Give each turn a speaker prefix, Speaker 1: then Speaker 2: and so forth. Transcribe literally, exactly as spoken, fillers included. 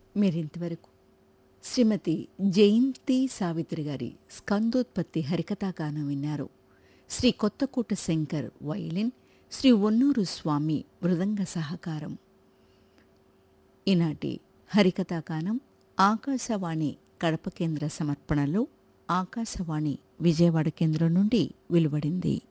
Speaker 1: మీరింతవరకు శ్రీమతి జయంతి సావిత్రి గారి స్కందోత్పత్తి హరికథాగానం విన్నారు. శ్రీ కొత్తకోట శంకర్ వయలిన్, శ్రీ ఒన్నూరు స్వామి మృదంగ సహకారం. ఈనాటి హరికథాగానం ఆకాశవాణి కడప కేంద్ర సమర్పణలో ఆకాశవాణి విజయవాడ కేంద్రం నుండి వెలువడింది.